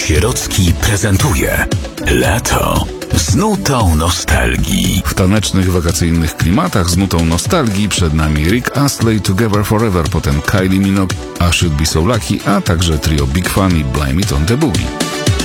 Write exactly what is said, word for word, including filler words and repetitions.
Sierocki prezentuje Lato z nutą nostalgii. W tanecznych, wakacyjnych klimatach z nutą nostalgii przed nami Rick Astley, Together Forever, potem Kylie Minogue, I Should Be So Lucky, a także trio Big Fun i Blame It On The Boogie.